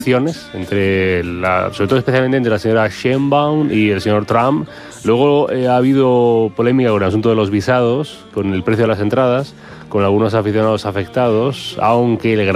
entre sobre todo especialmente entre la señora Sheinbaum y el señor Trump. Luego ha habido polémica con el asunto de los visados, con el precio de las entradas, con algunos aficionados afectados, aunque el